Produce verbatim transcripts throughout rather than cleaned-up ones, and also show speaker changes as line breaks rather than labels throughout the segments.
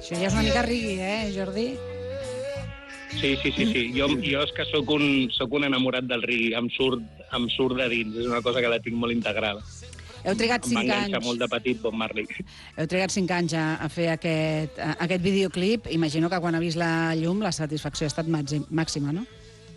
Això ja és una mica rigui, eh, Jordi?
Sí, sí, sí, sí. Jo, jo és que sóc un, sóc un enamorat del reggae, em surt, em surt de dins, és una cosa que la tinc molt integrada.
Heu trigat cinc anys...
Em va enganxar molt de petit Bob Marley.
Heu trigat cinc anys a, a fer aquest, a, aquest videoclip. Imagino que quan ha vist la llum la satisfacció ha estat màxima, no?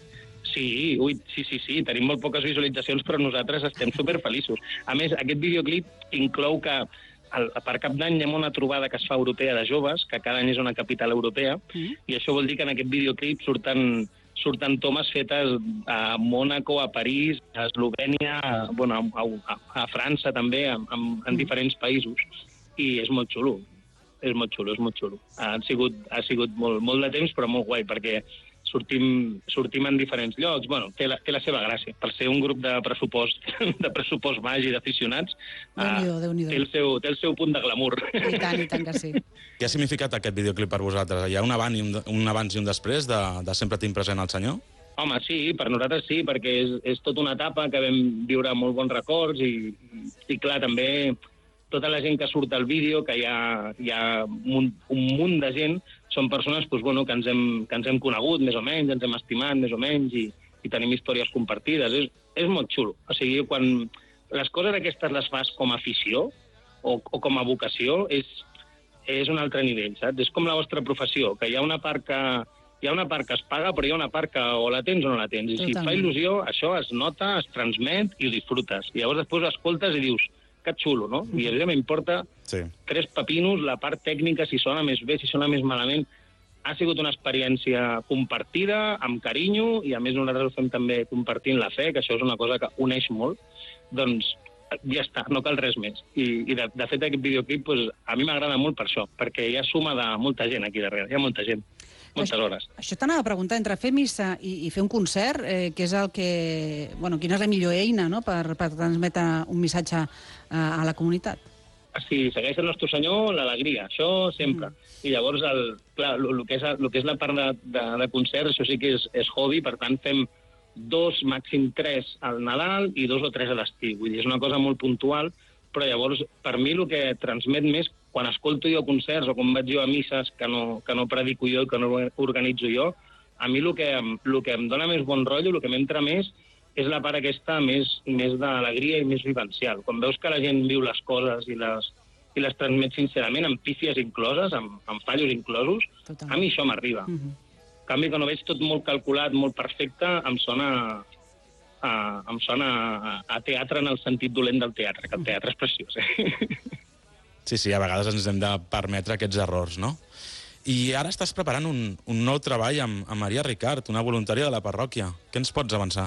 Sí, ui, sí, sí, sí. Tenim molt poques visualitzacions, però nosaltres estem superfeliços. A més, aquest videoclip inclou que el, per Cap d'Any hi ha una trobada que es fa europea de joves, que cada any és una capital europea, mm. i això vol dir que en aquest videoclip surten... surten tomes fetes a Mònaco, a París, a Eslovènia, a, bueno, a, a, a França també, a, a, en diferents països. I és molt xulo, és molt xulo, és molt xulo. Ha sigut, ha sigut molt, molt de temps, però molt guai, perquè sortim, sortim en diferents llocs. Bueno, té la, té la seva gràcia. Per ser un grup de pressupost, de pressupost baix i d'aficionats,
Déu-n'hi-do, Déu-n'hi-do.
té, el seu, té el seu punt de glamour.
I tant, i tant que sí.
Què ha significat aquest videoclip per vosaltres? Hi ha un abans i un, un, abans i un després de, de Sempre tinc present el senyor?
Home, sí, per nosaltres sí, perquè és, és tota una etapa que vam viure molt bons records i, i clar, també tota la gent que surt al vídeo, que hi ha, hi ha un, un munt de gent, són persones doncs, bueno, que, ens hem, que ens hem conegut més o menys, ens hem estimat més o menys i, i tenim històries compartides. És, és molt xulo. O sigui, quan les coses aquestes les fas com a afició o, o com a vocació, és, és un altre nivell, saps? És com la vostra professió, que hi ha una part que, hi ha una part que es paga, però hi ha una part que o la tens o no la tens. I si et fa il·lusió, això es nota, es transmet i ho disfrutes. I llavors després ho escoltes i dius, que xulo, no? I a mi m'importa sí. tres pepinos, la part tècnica, si sona més bé, si sona més malament. Ha sigut una experiència compartida, amb carinyo, i a més nosaltres ho fem també compartint la fe, que això és una cosa que uneix molt. Doncs ja està, no cal res més. I, i de, de fet aquest videoclip pues, a mi m'agrada molt per això, perquè hi ha suma de molta gent aquí darrere, hi ha molta gent. Moltes hores.
Això, això t'anava a preguntar, entre fer missa i, i fer un concert, eh, què és el que... Bueno, quina és la millor eina, no?, per, per transmetre un missatge a, a la comunitat?
Si segueix el nostre senyor, l'alegria, això sempre. Mm. I llavors, el, clar, el que és, el que és la part de, de, de concert, això sí que és, és hobby, per tant fem dos, màxim tres al Nadal i dos o tres a l'estiu. Vull dir, és una cosa molt puntual, però llavors, per mi, el que transmet més, quan escolto jo concerts o quan vaig jo a misses que no, que no predico jo, que no organitzo jo, a mi el que, el que em dona més bon rotllo, el que m'entra més, és la part aquesta més, més d'alegria i més vivencial. Quan veus que la gent viu les coses i les, i les transmet sincerament, amb pífies incloses, amb, amb fallos inclosos, total. A mi això m'arriba. Mm-hmm. En canvi, quan ho veig tot molt calculat, molt perfecte, em sona... Uh, em sona a, a teatre en el sentit dolent del teatre, que el teatre és preciós, eh?
Sí, sí, a vegades ens hem de permetre aquests errors, no? I ara estàs preparant un, un nou treball amb, amb Maria Ricard, una voluntària de la parròquia. Què ens pots avançar?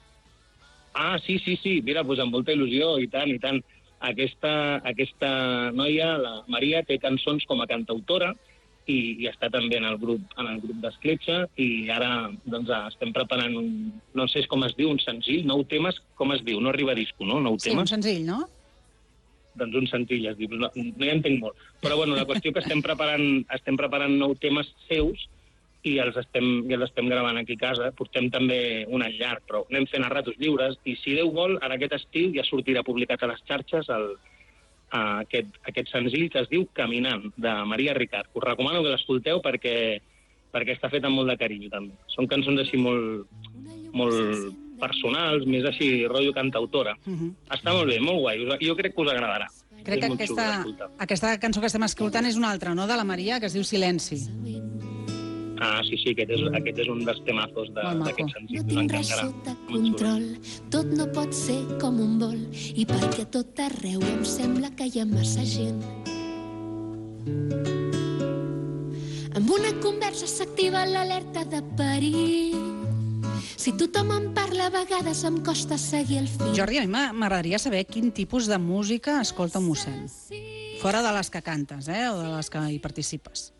Ah, sí, sí, sí, mira, doncs amb molta il·lusió, i tant, i tant. Aquesta, aquesta noia, la Maria, té cançons com a cantautora, i, i està també en el grup en el grup d'Escletxa, i ara doncs, estem preparant un, no sé com es diu, un senzill, nou temes, com es diu? No arriba a disco, no? Nou
sí,
temes?
Un senzill, no?
Doncs un senzill es diu, no, no hi entenc molt. Però bueno, la qüestió que estem preparant, estem preparant nou temes seus i els estem, i els estem gravant aquí a casa. Portem també un any llarg, però anem fent a ratos lliures, i si Déu vol, en aquest estiu ja sortirà publicat a les xarxes el Uh, aquest, aquest senzill que es diu Caminant, de Maria Ricard. Us recomano que l'escolteu perquè, perquè està fet amb molt de carinyo, també. Són cançons així molt, molt personals, més així, rotllo cantautora. Uh-huh. Està molt bé, molt guai. Jo crec que us agradarà.
Crec que aquesta, aquesta cançó que estem escoltant és una altra, no?, de la Maria, que es diu Silenci.
Ah, sí, sí, aquest és, aquest és un dels temazos d'aquest senzill.
No tinc res sota control, tot no pot ser com un vol, i perquè a tot arreu em sembla que hi ha massa gent. Amb una conversa s'activa l'alerta de perill. Si tothom en parla, a vegades em costa seguir el fil.
Jordi, a mi m'agradaria saber quin tipus de música escolta un mossèn. Fora de les que cantes, eh, o de les que hi participes.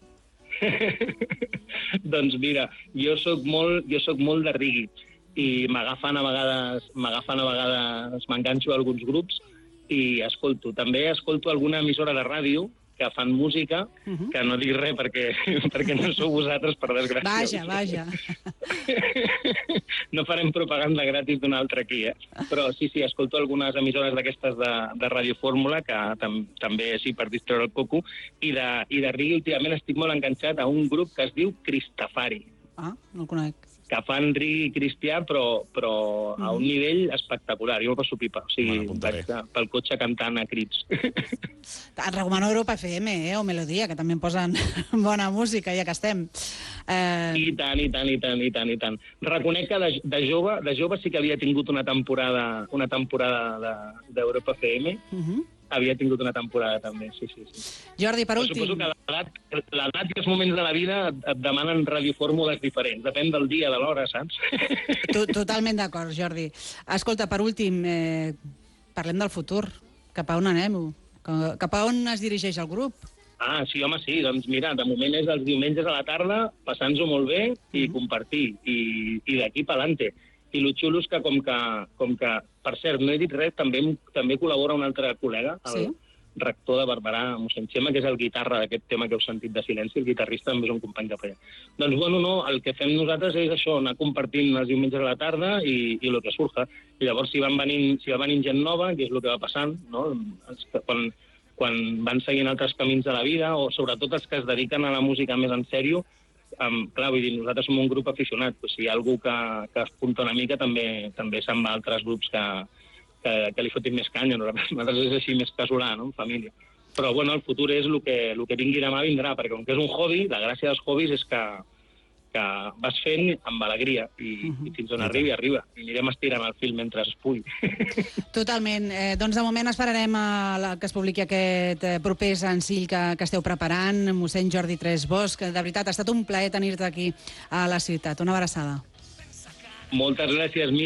Doncs mira, jo soc molt, jo soc molt de reggae i m'agafen a vegades, m'agafen a vegades, m'enganxo a alguns grups i escolto. També escolto alguna emissora de ràdio que fan música, uh -huh. que no dic res perquè, perquè no sou vosaltres, per desgràcia.
Vaja, vaja.
No farem propaganda gratis d'un altre aquí, eh? Però sí, sí, escolto algunes emissores d'aquestes de, de Ràdio Fórmula, que tam també, sí, per distreure el coco, i de, i de reggae últimament estic molt enganxat a un grup que es diu Cristafari.
Ah, no el conec.
Que fan reggae cristià, però, però a un nivell espectacular. Jo m'ho passo pipa. O sigui,
bueno,
vaig pel cotxe cantant a crits.
Et recomano Europa F M, eh, o Melodia, que també em posen bona música, ja que estem.
Eh... I tant, i tant, i tant, i tant, i tant. Reconec que de, de, jove, de jove sí que havia tingut una temporada una temporada d'Europa de, F M. Uh -huh. Havia tingut una temporada, també, sí, sí. sí.
Jordi, per últim...
Suposo que l'edat i els moments de la vida et demanen radiofórmules diferents. Depèn del dia, de l'hora, saps?
Totalment d'acord, Jordi. Escolta, per últim, eh, parlem del futur. Cap a on anem? Cap a on es dirigeix el grup?
Ah, sí, home, sí. Doncs mira, de moment és els diumenges a la tarda, passant-nos-ho molt bé i mm. compartir. I, i d'aquí pa'lante. I el xulo és que com, que, com que, per cert, no he dit res, també també col·labora un altre col·lega, el sí? rector de Barberà, mossèn Xema, que és el guitarra d'aquest tema que heu sentit de Silenci, el guitarrista també és un company que feia. Doncs, bueno, no, el que fem nosaltres és això, anar compartint els diumenges a la tarda i, i el que surja. I llavors, si van venint, si va venint gent nova, que és el que va passant, no? Quan, quan van seguint altres camins de la vida, o sobretot els que es dediquen a la música més en sèrio, Um, clar, vull dir, nosaltres som un grup aficionat, però si hi ha algú que, que es punta una mica també també se'n va a altres grups que, que, que li fotin més canya. Nosaltres és així més casolà, no?, en família. Però, bueno, el futur és el que, el que vingui demà vindrà, perquè com que és un hobby, la gràcia dels hobbies és que, que vas fent amb alegria i, uh -huh. i fins on arribi, arriba. I anirem estirant el fil mentre es pugui.
Totalment. Eh, doncs de moment esperarem a la, que es publiqui aquest eh, proper senzill que, que esteu preparant, mossèn Jordi Tres Bosch. De veritat, ha estat un plaer tenir-te aquí a la ciutat. Una abraçada.
Moltes gràcies,